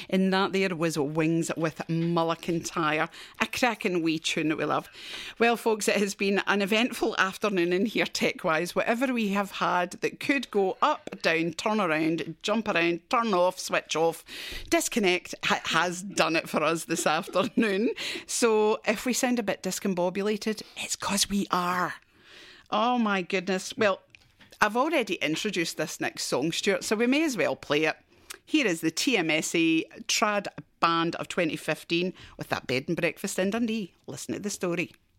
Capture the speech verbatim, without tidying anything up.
And that there was Wings with Mulla Kintyre, a cracking wee tune that we love. Well, folks, it has been an eventful afternoon in here tech-wise. Whatever we have had that could go up, down, turn around, jump around, turn off, switch off, disconnect, ha- has done it for us this afternoon. So if we sound a bit discombobulated, it's because we are. Oh, my goodness. Well, I've already introduced this next song, Stuart, so we may as well play it. Here is the T M S A Trad Band of twenty fifteen with that bed and breakfast in Dundee. Listen to the story.